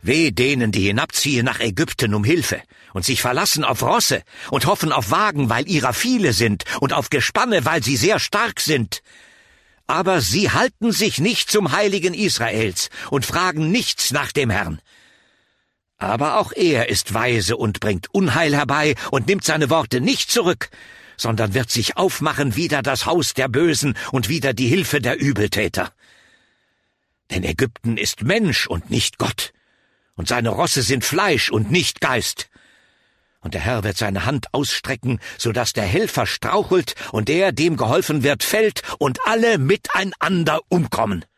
Weh denen, die hinabziehen nach Ägypten um Hilfe und sich verlassen auf Rosse und hoffen auf Wagen, weil ihrer viele sind, und auf Gespanne, weil sie sehr stark sind. Aber sie halten sich nicht zum Heiligen Israels und fragen nichts nach dem Herrn. Aber auch er ist weise und bringt Unheil herbei und nimmt seine Worte nicht zurück, sondern wird sich aufmachen wider das Haus der Bösen und wider die Hilfe der Übeltäter. Denn Ägypten ist Mensch und nicht Gott, und seine Rosse sind Fleisch und nicht Geist. Und der Herr wird seine Hand ausstrecken, so dass der Helfer strauchelt und der, dem geholfen wird, fällt und alle miteinander umkommen.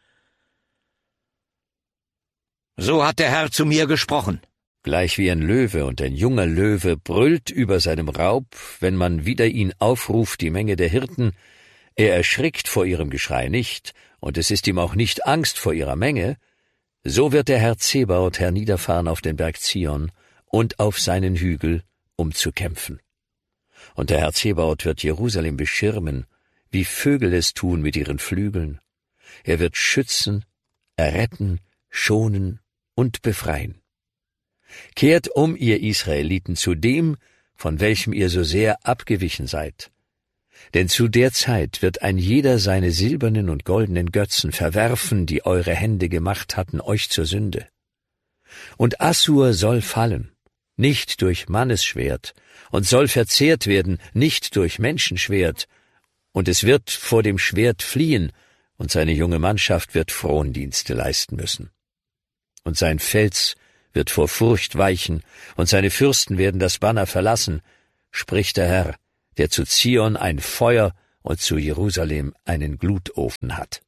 So hat der Herr zu mir gesprochen. Gleich wie ein Löwe und ein junger Löwe brüllt über seinem Raub, wenn man wider ihn aufruft die Menge der Hirten, er erschrickt vor ihrem Geschrei nicht, und es ist ihm auch nicht Angst vor ihrer Menge, so wird der Herr Zebaoth herniederfahren auf den Berg Zion und auf seinen Hügel, um zu kämpfen. Und der Herr Zebaoth wird Jerusalem beschirmen, wie Vögel es tun mit ihren Flügeln. Er wird schützen, erretten, schonen und befreien. Kehrt um, ihr Israeliten, zu dem, von welchem ihr so sehr abgewichen seid. Denn zu der Zeit wird ein jeder seine silbernen und goldenen Götzen verwerfen, die eure Hände gemacht hatten, euch zur Sünde. Und Assur soll fallen, nicht durch Mannesschwert, und soll verzehrt werden, nicht durch Menschenschwert, und es wird vor dem Schwert fliehen, und seine junge Mannschaft wird Frondienste leisten müssen. Und sein Fels wird vor Furcht weichen, und seine Fürsten werden das Banner verlassen, spricht der Herr, der zu Zion ein Feuer und zu Jerusalem einen Glutofen hat.